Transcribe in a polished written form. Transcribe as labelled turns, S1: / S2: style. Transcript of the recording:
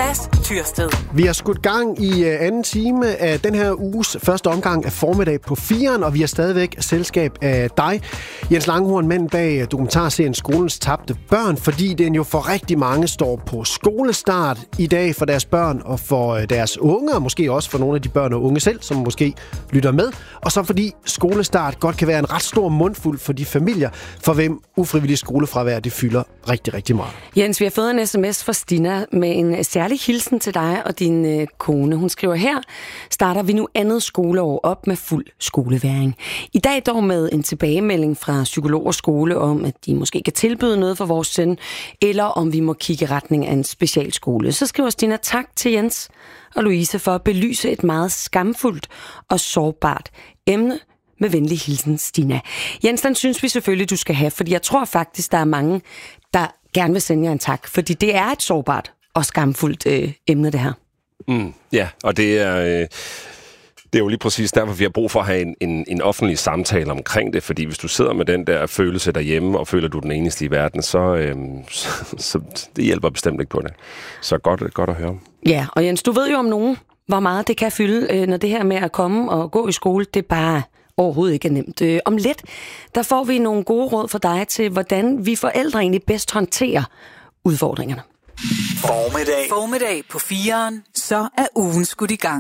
S1: Mads Tyrsted.
S2: Vi har skudt gang i anden time af den her uges første omgang af Formiddag på 4'eren, og vi har stadigvæk selskab af dig, Jens Langhorn, mand bag dokumentarserien Skolens tabte børn, fordi den jo for rigtig mange står på skolestart i dag for deres børn og for deres unge, og måske også for nogle af de børn og unge selv, som måske lytter med. Og så fordi skolestart godt kan være en ret stor mundfuld for de familier, for hvem ufrivillig skolefravær det fylder rigtig, rigtig meget.
S3: Jens, vi har fået en sms fra Stina med en særlig hilsen til dig og din kone. Hun skriver her: starter vi nu andet skoleår op med fuld skoleværing. I dag dog med en tilbagemelding fra psykolog og skole om, at de måske kan tilbyde noget for vores søn, eller om vi må kigge i retning af en specialskole. Så skriver Stina: tak til Jens og Louise for at belyse et meget skamfuldt og sårbart emne. Med venlig hilsen, Stina. Jens, den synes vi selvfølgelig, du skal have, fordi jeg tror faktisk, der er mange, der gerne vil sende jer en tak, fordi det er et sårbart og skamfuldt emne, det her.
S4: Ja, og det er jo lige præcis derfor, vi har brug for at have en offentlig samtale omkring det, fordi hvis du sidder med den der følelse derhjemme, og føler, du er den eneste i verden, så det hjælper bestemt ikke på det. Så godt at høre.
S3: Ja, og Jens, du ved jo om nogen, hvor meget det kan fylde, når det her med at komme og gå i skole, det bare overhovedet ikke er nemt. Om lidt, der får vi nogle gode råd for dig til, hvordan vi forældre egentlig bedst håndterer udfordringerne.
S1: Formiddag på 4'eren, så er ugen skudt i gang.